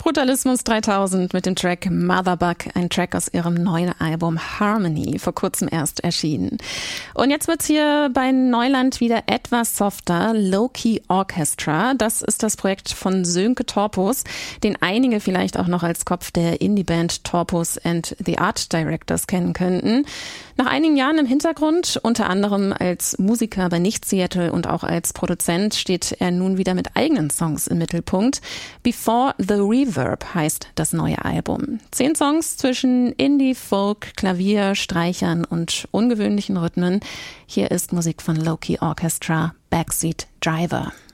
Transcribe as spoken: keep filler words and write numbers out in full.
Brutalismus dreitausend mit dem Track Motherbug, ein Track aus ihrem neuen Album Harmony, vor kurzem erst erschienen. Und jetzt wird's hier bei Neuland wieder etwas softer. Low-Key Orchestra, das ist das Projekt von Sönke Torpus, den einige vielleicht auch noch als Kopf der Indie-Band Torpus and the Art Directors kennen könnten. Nach einigen Jahren im Hintergrund, unter anderem als Musiker bei Nicht Seattle und auch als Produzent, steht er nun wieder mit eigenen Songs im Mittelpunkt. Before the Reverb heißt das neue Album. Zehn Songs zwischen Indie, Folk, Klavier, Streichern und ungewöhnlichen Rhythmen. Hier ist Musik von Low-Key Orchestra, Backseat Driver.